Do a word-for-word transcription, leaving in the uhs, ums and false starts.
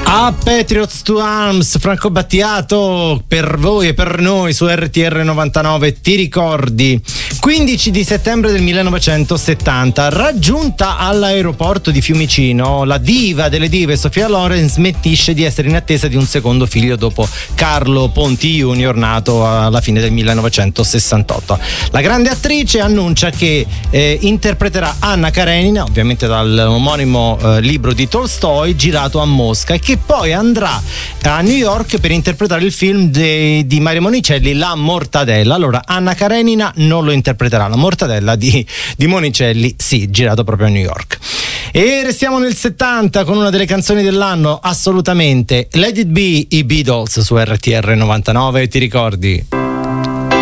A Patriots to Arms, Franco Battiato, per voi e per noi su R T R novantanove. Ti ricordi? quindici di settembre del millenovecentosettanta, raggiunta all'aeroporto di Fiumicino, la diva delle dive Sophia Loren smettisce di essere in attesa di un secondo figlio dopo Carlo Ponti Junior, nato alla fine del millenovecentosessantotto. La grande attrice annuncia che eh, interpreterà Anna Karenina, ovviamente dal omonimo eh, libro di Tolstoi, girato a Mosca, e che poi andrà a New York per interpretare il film de, di Mario Monicelli, La Mortadella. Allora Anna Karenina non lo interpreterà, La Mortadella di, di Monicelli sì, girato proprio a New York. E restiamo nel settanta con una delle canzoni dell'anno, assolutamente, Let It Be, i Beatles su R T R novantanove. Ti ricordi?